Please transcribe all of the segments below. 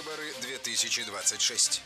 Выборы 2026.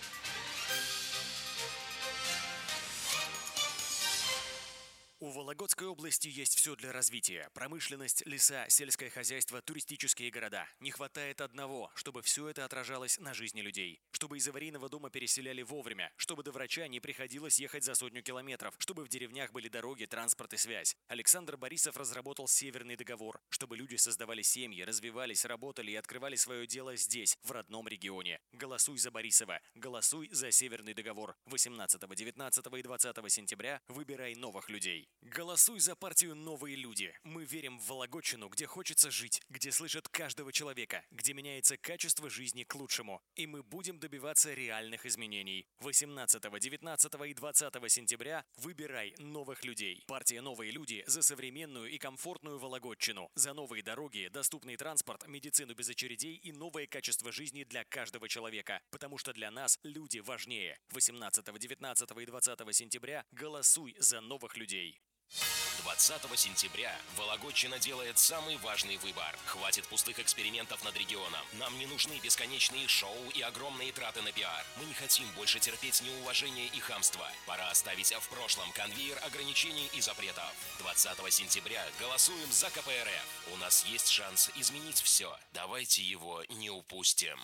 У Вологодской области есть все для развития. Промышленность, леса, сельское хозяйство, туристические города. Не хватает одного, чтобы все это отражалось на жизни людей. Чтобы из аварийного дома переселяли вовремя. Чтобы до врача не приходилось ехать за 100 километров. Чтобы в деревнях были дороги, транспорт и связь. Александр Борисов разработал Северный договор. Чтобы люди создавали семьи, развивались, работали и открывали свое дело здесь, в родном регионе. Голосуй за Борисова. Голосуй за Северный договор. 18, 19 и 20 сентября выбирай новых людей. Голосуй за партию «Новые люди». Мы верим в Вологодчину, где хочется жить, где слышат каждого человека, где меняется качество жизни к лучшему. И мы будем добиваться реальных изменений. 18, 19 и 20 сентября выбирай новых людей. Партия «Новые люди» за современную и комфортную Вологодчину. За новые дороги, доступный транспорт, медицину без очередей и новое качество жизни для каждого человека. Потому что для нас люди важнее. 18, 19 и 20 сентября голосуй за новых людей. 20 сентября Вологодчина делает самый важный выбор. Хватит пустых экспериментов над регионом. Нам не нужны бесконечные шоу и огромные траты на пиар. Мы не хотим больше терпеть неуважение и хамство. Пора оставить в прошлом конвейер ограничений и запретов. 20 сентября голосуем за КПРФ. У нас есть шанс изменить все. Давайте его не упустим.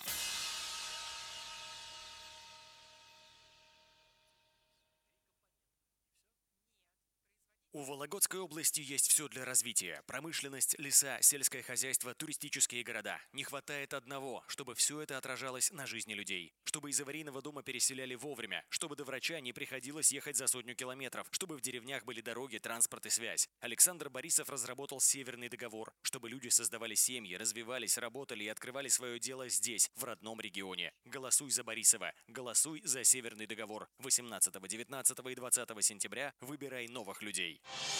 У Вологодской области есть все для развития. Промышленность, леса, сельское хозяйство, туристические города. Не хватает одного, чтобы все это отражалось на жизни людей. Чтобы из аварийного дома переселяли вовремя. Чтобы до врача не приходилось ехать за 100 километров. Чтобы в деревнях были дороги, транспорт и связь. Александр Борисов разработал Северный договор. Чтобы люди создавали семьи, развивались, работали и открывали свое дело здесь, в родном регионе. Голосуй за Борисова. Голосуй за Северный договор. 18, 19 и 20 сентября выбирай новых людей.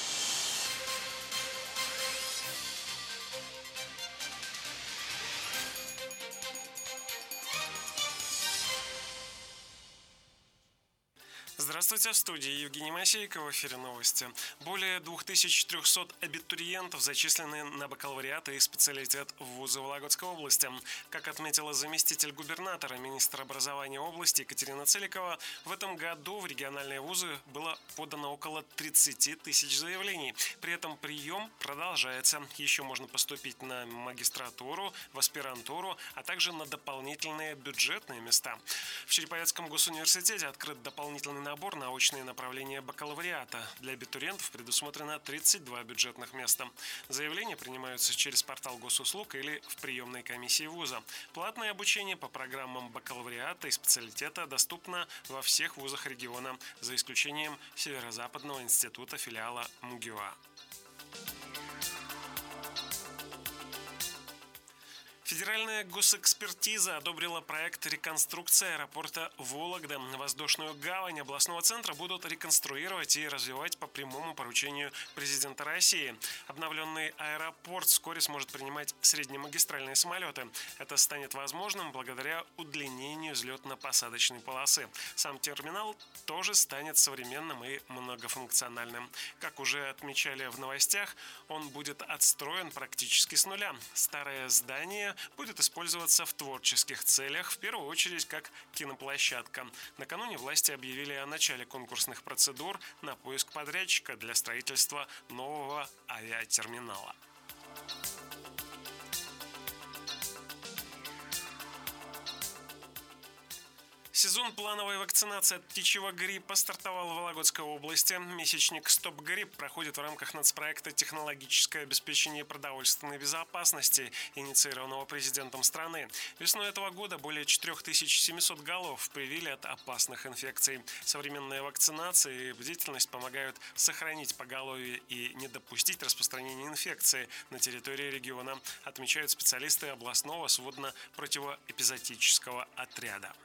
Здравствуйте, в студии Евгений Масейко, в эфире новости. Более 2300 абитуриентов зачислены на бакалавриат и специалитет в вузы Вологодской области. Как отметила заместитель губернатора, министра образования области Екатерина Целикова, в этом году в региональные вузы было подано около 30 тысяч заявлений. При этом прием продолжается. Еще можно поступить на магистратуру, в аспирантуру, а также на дополнительные бюджетные места. В Череповецком госуниверситете открыт дополнительный набор на очные направления бакалавриата. Для абитуриентов предусмотрено 32 бюджетных места. Заявления принимаются через портал госуслуг или в приемной комиссии вуза. Платное обучение по программам бакалавриата и специалитета доступно во всех вузах региона, за исключением Северо-Западного института филиала МГУА. Федеральная госэкспертиза одобрила проект реконструкции аэропорта Вологда. Воздушную гавань областного центра будут реконструировать и развивать по прямому поручению президента России. Обновленный аэропорт вскоре сможет принимать среднемагистральные самолеты. Это станет возможным благодаря удлинению взлетно-посадочной полосы. Сам терминал тоже станет современным и многофункциональным. Как уже отмечали в новостях, он будет отстроен практически с нуля. Старое здание будет использоваться в творческих целях, в первую очередь как киноплощадка. Накануне власти объявили о начале конкурсных процедур на поиск подрядчика для строительства нового авиатерминала. Сезон плановой вакцинации от птичьего гриппа стартовал в Вологодской области. Месячник «Стоп грипп» проходит в рамках нацпроекта «Технологическое обеспечение продовольственной безопасности», инициированного президентом страны. Весной этого года более 4700 голов привили от опасных инфекций. Современная вакцинация и бдительность помогают сохранить поголовье и не допустить распространения инфекции на территории региона, отмечают специалисты областного сводно-противоэпизоотического отряда.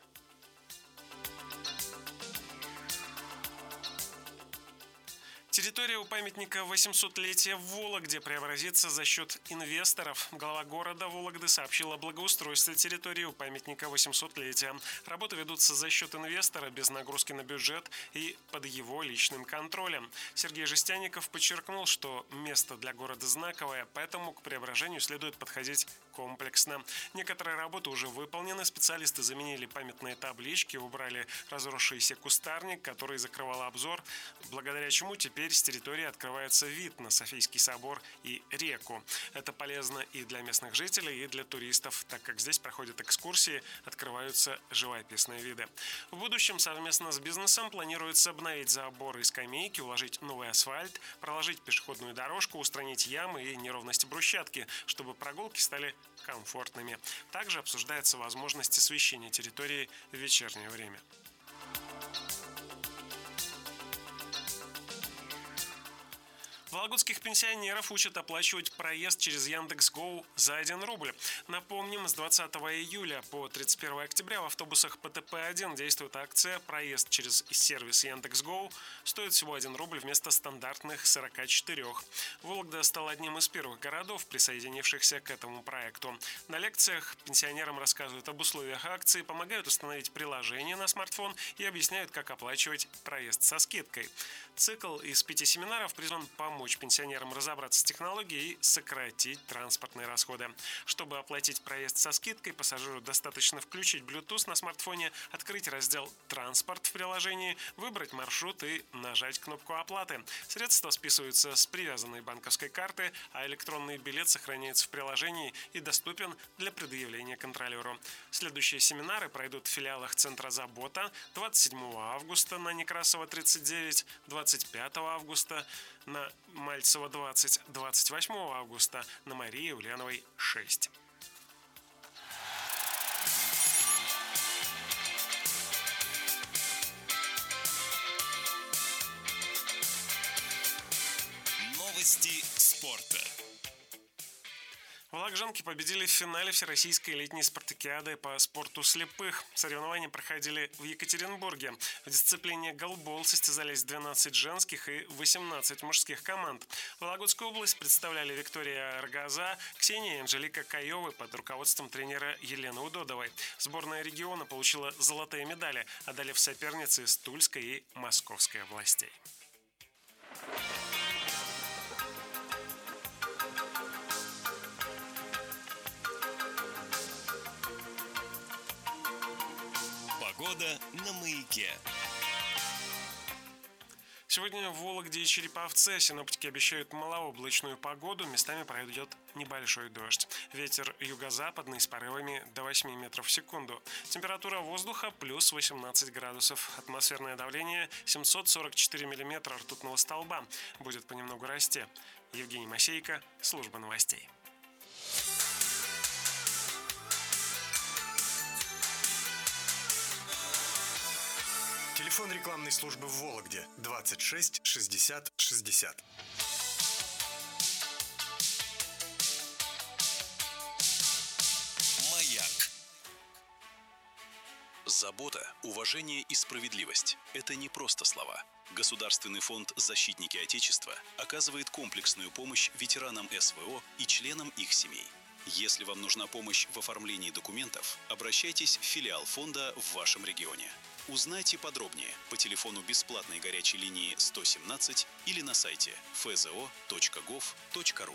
Территория у памятника 800-летия в Вологде преобразится за счет инвесторов. Глава города Вологды сообщил о благоустройстве территории у памятника 800-летия. Работы ведутся за счет инвестора, без нагрузки на бюджет и под его личным контролем. Сергей Жестяников подчеркнул, что место для города знаковое, поэтому к преображению следует подходить комплексно. Некоторые работы уже выполнены. Специалисты заменили памятные таблички, убрали разросшийся кустарник, который закрывал обзор, благодаря чему теперь с территории открывается вид на Софийский собор и реку. Это полезно и для местных жителей, и для туристов, так как здесь проходят экскурсии, открываются живописные виды. В будущем совместно с бизнесом планируется обновить заборы и скамейки, уложить новый асфальт, проложить пешеходную дорожку, устранить ямы и неровности брусчатки, чтобы прогулки стали комфортными. Также обсуждается возможность освещения территории в вечернее время. Вологодских пенсионеров учат оплачивать проезд через Яндекс.Гоу за 1 рубль. Напомним, с 20 июля по 31 октября в автобусах ПТП-1 действует акция «Проезд через сервис Яндекс.Гоу» стоит всего 1 рубль вместо стандартных 44. Вологда стала одним из первых городов, присоединившихся к этому проекту. На лекциях пенсионерам рассказывают об условиях акции, помогают установить приложение на смартфон и объясняют, как оплачивать проезд со скидкой. Цикл из 5 семинаров призван помочь пенсионерам разобраться с технологией и сократить транспортные расходы. Чтобы оплатить проезд со скидкой, пассажиру достаточно включить Bluetooth на смартфоне, открыть раздел «Транспорт» в приложении, выбрать маршрут и нажать кнопку оплаты. Средства списываются с привязанной банковской карты, а электронный билет сохраняется в приложении и доступен для предъявления контролеру. Следующие семинары пройдут в филиалах Центра «Забота» 27 августа на Некрасова 39, 25 августа на Мальцева 20, 28 августа на Марии Ульяновой 6. Новости спорта. Вологжанки победили в финале Всероссийской летней спартакиады по спорту слепых. Соревнования проходили в Екатеринбурге. В дисциплине голбол состязались 12 женских и 18 мужских команд. Вологодскую область представляли Виктория Рогоза, Ксения и Анжелика Каевы под руководством тренера Елены Удодовой. Сборная региона получила золотые медали, одолев соперниц из Тульской и Московской областей. Погода на Маяке. Сегодня в Вологде и Череповце синоптики обещают малооблачную погоду, местами пройдет небольшой дождь. Ветер юго-западный с порывами до 8 метров в секунду. Температура воздуха плюс 18 градусов. Атмосферное давление 744 миллиметра ртутного столба. Будет понемногу расти. Евгений Масейко, служба новостей. Телефон рекламной службы в Вологде 26 60 60. Маяк. Забота, уважение и справедливость – это не просто слова. Государственный фонд «Защитники Отечества» оказывает комплексную помощь ветеранам СВО и членам их семей. Если вам нужна помощь в оформлении документов, обращайтесь в филиал фонда в вашем регионе. Узнайте подробнее по телефону бесплатной горячей линии 117 или на сайте fzo.gov.ru.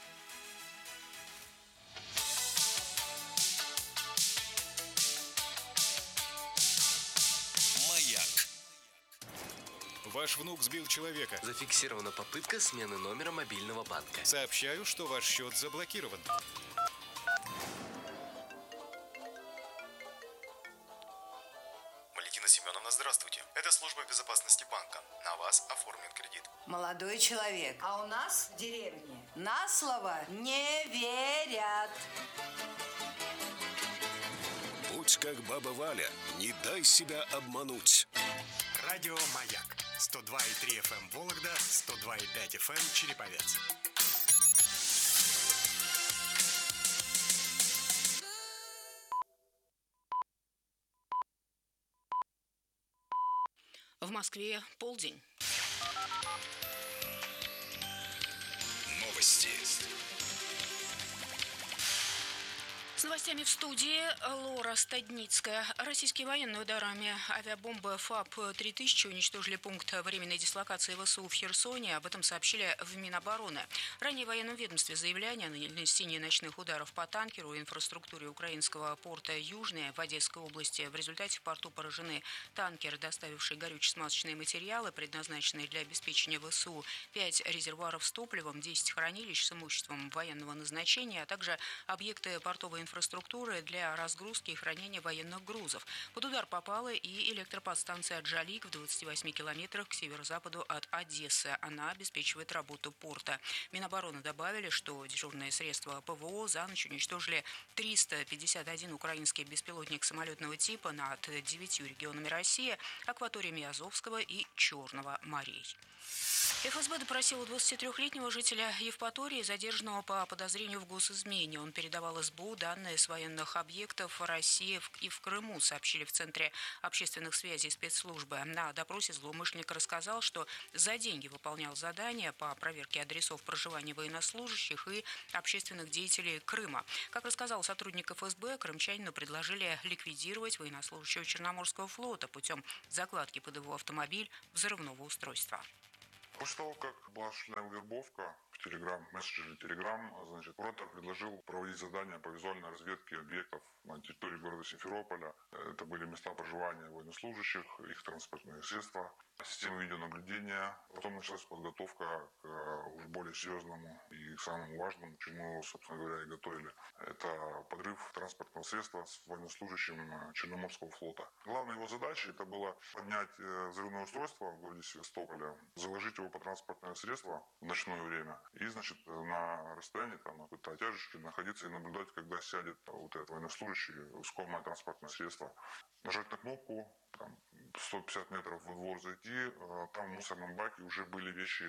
Маяк. Ваш внук сбил человека. Зафиксирована попытка смены номера мобильного банка. Сообщаю, что ваш счет заблокирован. Валентина Семеновна, здравствуйте. Это служба безопасности банка. На вас оформлен кредит. Молодой человек, а у нас в деревне на слово не верят. Будь как баба Валя, не дай себя обмануть. Радио «Маяк». 102,3 FM Вологда, 102,5 FM Череповец. В Москве полдень. Вести. С новостями в студии Лора Стадницкая. Российские военные ударами авиабомбы ФАБ-3000 уничтожили пункт временной дислокации ВСУ в Херсоне. Об этом сообщили в Минобороны. Ранее в военном ведомстве заявление о нанесении ночных ударов по танкеру и инфраструктуре украинского порта Южный в Одесской области. В результате в порту поражены танкер, доставивший горюче-смазочные материалы, предназначенные для обеспечения ВСУ, 5 резервуаров с топливом, 10 хранилищ с имуществом военного назначения, а также объекты портовой инфраструктуры для разгрузки и хранения военных грузов. Под удар попала и электроподстанция «Джалик» в 28 километрах к северо-западу от Одессы. Она обеспечивает работу порта. Минобороны добавили, что дежурные средства ПВО за ночь уничтожили 351 украинский беспилотник самолетного типа над 9 регионами России, акваториями Азовского и Черного морей. ФСБ допросила 23-летнего жителя Евпатории, задержанного по подозрению в госизмене. Он передавал СБУ данные с военных объектов в России и в Крыму, сообщили в Центре общественных связей спецслужбы. На допросе злоумышленник рассказал, что за деньги выполнял задания по проверке адресов проживания военнослужащих и общественных деятелей Крыма. Как рассказал сотрудник ФСБ, крымчанину предложили ликвидировать военнослужащего Черноморского флота путем закладки под его автомобиль взрывного устройства. После того, как была осуществлена вербовка в мессенджере Telegram, значит, куратор предложил проводить задания по визуальной разведке объектов на территории города Симферополя. Это были места проживания военнослужащих, их транспортные средства, системы видеонаблюдения. Потом началась подготовка к уже более серьезному и самому важному, к чему, собственно говоря, и готовили. Это подрыв транспортного средства с военнослужащим Черноморского флота. Главной его задачей это было поднять взрывное устройство в городе Севастополе, заложить его по транспортное средство в ночное время и, значит, на расстоянии, там, на какой-то оттяжечке находиться и наблюдать, когда сядет вот этот военнослужащий в искомое транспортное средство. Нажать на кнопку, там, 150 метров во двор зайти, там в мусорном баке уже были вещи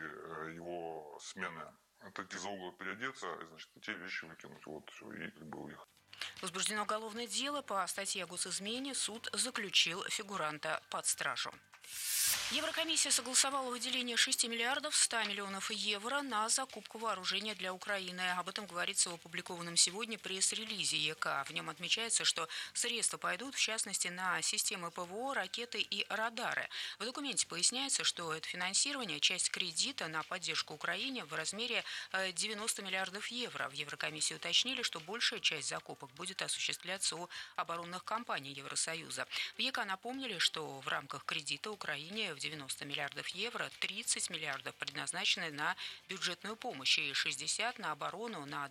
его смены. Отойти за угол, переодеться, и, значит, те вещи выкинуть, вот, все, и как бы уехать. Возбуждено уголовное дело по статье о госизмене. Суд заключил фигуранта под стражу. Еврокомиссия согласовала выделение 6 миллиардов 100 миллионов евро на закупку вооружения для Украины. Об этом говорится в опубликованном сегодня пресс-релизе ЕК. В нем отмечается, что средства пойдут, в частности, на системы ПВО, ракеты и радары. В документе поясняется, что это финансирование – часть кредита на поддержку Украине в размере 90 миллиардов евро. В Еврокомиссии уточнили, что большая часть закупок будет осуществляться у оборонных компаний Евросоюза. В ЕК напомнили, что в рамках кредита Украине в 90 миллиардов евро 30 миллиардов предназначены на бюджетную помощь и 60 на оборону на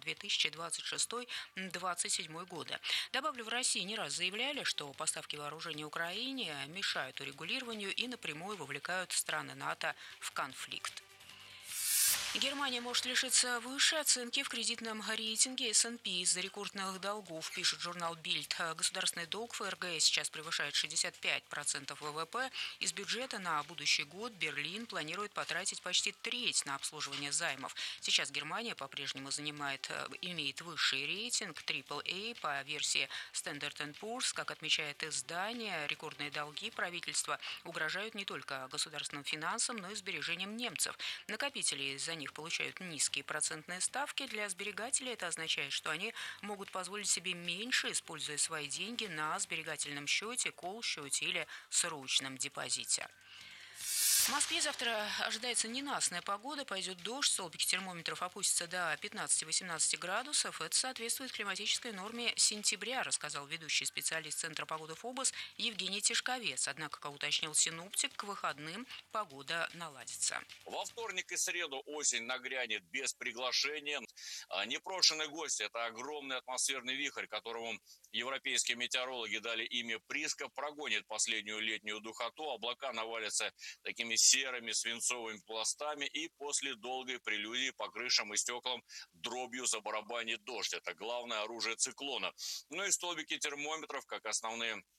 2026-2027 годы. Добавлю, в России не раз заявляли, что поставки вооружения Украине мешают урегулированию и напрямую вовлекают страны НАТО в конфликт. Германия может лишиться высшей оценки в кредитном рейтинге S&P из-за рекордных долгов, пишет журнал Bild. Государственный долг ФРГ сейчас превышает 65% ВВП. Из бюджета на будущий год Берлин планирует потратить почти треть на обслуживание займов. Сейчас Германия по-прежнему имеет высший рейтинг AAA по версии Standard & Poor's. Как отмечает издание, рекордные долги правительства угрожают не только государственным финансам, но и сбережениям немцев. Накопители из-за них получают низкие процентные ставки. Для сберегателей это означает, что они могут позволить себе меньше, используя свои деньги на сберегательном счете, колл-счете или срочном депозите. В Москве завтра ожидается ненастная погода, пойдет дождь, столбики термометров опустятся до 15-18 градусов. Это соответствует климатической норме сентября, рассказал ведущий специалист Центра погоды ФОБОС Евгений Тишковец. Однако, как уточнил синоптик, к выходным погода наладится. Во вторник и среду осень нагрянет без приглашения. Непрошенный гость – это огромный атмосферный вихрь, которому европейские метеорологи дали имя Приска, прогонит последнюю летнюю духоту. Облака навалятся такими серыми свинцовыми пластами, и после долгой прелюдии по крышам и стеклам дробью забарабанит дождь. Это главное оружие циклона. Ну и столбики термометров, как основные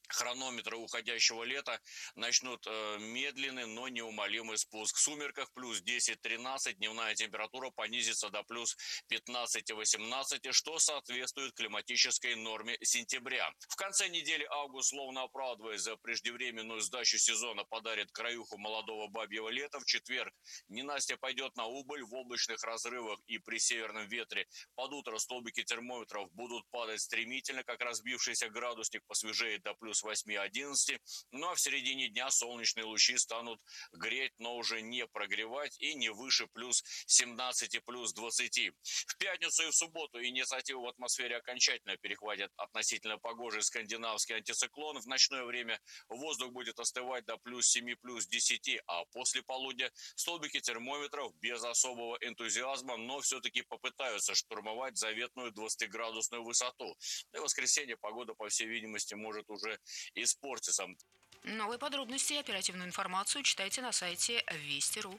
хронометры уходящего лета начнут медленный, но неумолимый спуск. В сумерках плюс 10-13, дневная температура понизится до плюс 15-18, что соответствует климатической норме сентября. В конце недели август, словно оправдываясь за преждевременную сдачу сезона, подарит краюху молодого бабьего лета. В четверг ненастье пойдет на убыль в облачных разрывах и при северном ветре. Под утро столбики термометров будут падать стремительно, как разбившийся градусник посвежеет до плюс 8-11, ну а в середине дня солнечные лучи станут греть, но уже не прогревать и не выше плюс 17 и плюс 20. В пятницу и в субботу инициативу в атмосфере окончательно перехватит относительно погожий скандинавский антициклон. В ночное время воздух будет остывать до плюс 7, плюс 10, а после полудня столбики термометров без особого энтузиазма, но все-таки попытаются штурмовать заветную 20-градусную высоту. И в воскресенье погода, по всей видимости, может уже испортится. Новые подробности и оперативную информацию читайте на сайте Вести.ру.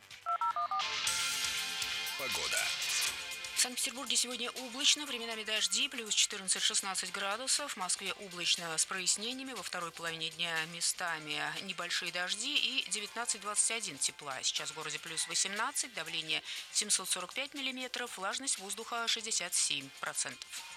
Погода. В Санкт-Петербурге сегодня облачно, временами дожди, плюс 14-16 градусов. В Москве облачно с прояснениями, во второй половине дня местами небольшие дожди и 19-21 тепла. Сейчас в городе плюс 18, давление 745 миллиметров, влажность воздуха 67%.